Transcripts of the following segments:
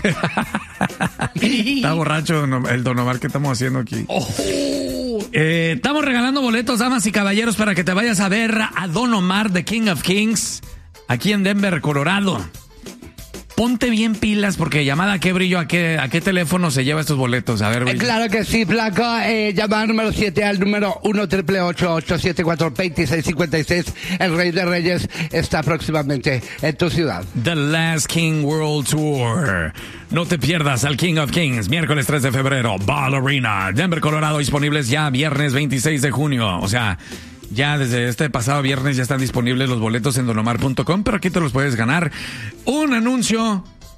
Está borracho el Don Omar. ¿Qué estamos haciendo aquí? Estamos regalando boletos, damas y caballeros, para que te vayas a ver a Don Omar, The King of Kings, aquí en Denver, Colorado. Ponte bien pilas, porque llamada ¿qué brillo? ¿A qué teléfono se lleva estos boletos? A ver, claro que sí, flaco. Llamada número 7 al número 1-888-874-2656. El Rey de Reyes está próximamente en tu ciudad. The Last King World Tour. No te pierdas al King of Kings, miércoles 3 de febrero, Ball Arena, Denver, Colorado, disponibles ya viernes 26 de junio. O sea, ya desde este pasado viernes ya están disponibles los boletos en donomar.com, pero aquí te los puedes ganar. Un anuncio,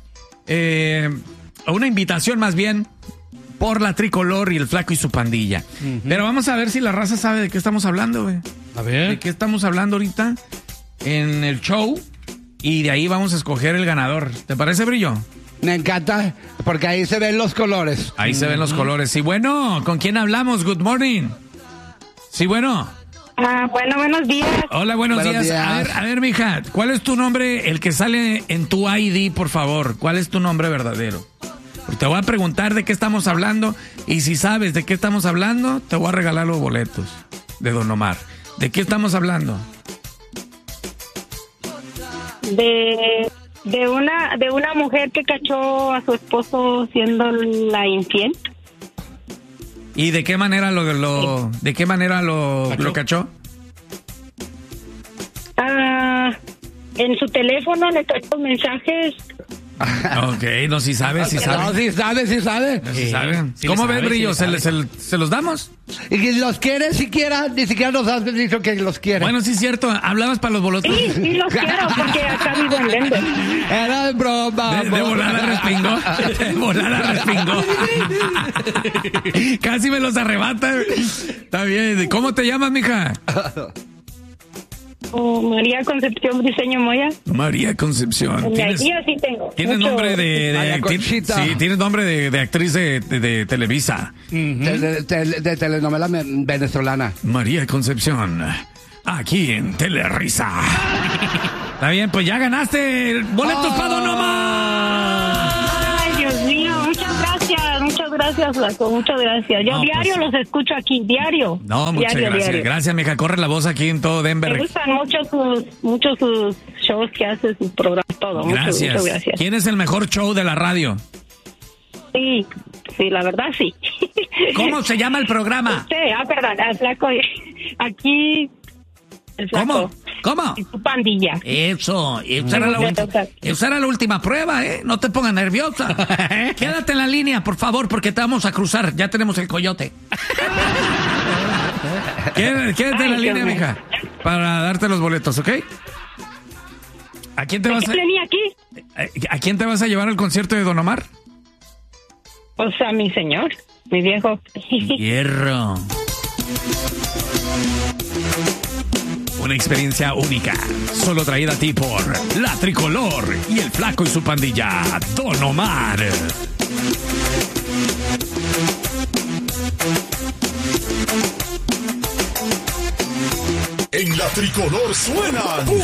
una invitación más bien, por la Tricolor y el Flaco y su pandilla. Pero vamos a ver si la raza sabe de qué estamos hablando, güey. A ver. ¿De qué estamos hablando ahorita en el show? Y de ahí vamos a escoger el ganador. ¿Te parece, Brillo? Me encanta, porque ahí se ven los colores. Ahí se ven los colores. Sí, bueno, ¿con quién hablamos? Good morning. Sí, bueno. Bueno, buenos días. Hola, buenos días. A ver, mija, ¿cuál es tu nombre, el que sale en tu ID, por favor? ¿Cuál es tu nombre verdadero? Porque te voy a preguntar de qué estamos hablando, y si sabes de qué estamos hablando, te voy a regalar los boletos de Don Omar. ¿De qué estamos hablando? De una mujer que cachó a su esposo siendo la infiel. ¿Y de qué manera lo cachó? En su teléfono le cachó mensajes. Ok, no, si sabe. No, sí sabe. Sí, ¿cómo ves, Brillo? ¿Se los damos? Y que los quiere siquiera, ni siquiera nos has dicho que los quiere. Bueno, sí es cierto, hablabas para los boletos. Sí, los quiero, porque acá vivo en Denver. Era broma. De volada respingó. Casi me los arrebata. Está bien. ¿Cómo te llamas, mija? María Concepción Briceño Moya. María Concepción. Yo sí tengo. Tienes nombre tienes nombre de actriz de Televisa. De telenovela venezolana. María Concepción, aquí en Telerisa. Está bien, pues ya ganaste boletos para Don Omar. Ay, Dios mío, muchas gracias, Flaco, muchas gracias. Yo diario los escucho aquí, diario. No, muchas gracias. Diario. Gracias, mija. Corre la voz aquí en todo Denver. Me gustan mucho sus shows que hace, sus programas, todo. Gracias. Muchas gracias. ¿Quién es el mejor show de la radio? Sí, la verdad sí. ¿Cómo se llama el programa? Perdón, el Flaco. Aquí... El Flaco. ¿Cómo? Y su pandilla. Eso era la última prueba, ¿eh? No te pongas nerviosa. Quédate en la línea, por favor, porque te vamos a cruzar. Ya tenemos el coyote. Quédate en la línea, mija, para darte los boletos, ¿ok? ¿A quién te vas a llevar al concierto de Don Omar? O sea, mi señor, mi viejo. Hierro. Una experiencia única, solo traída a ti por La Tricolor y el Flaco y su pandilla, Don Omar. En La Tricolor suenan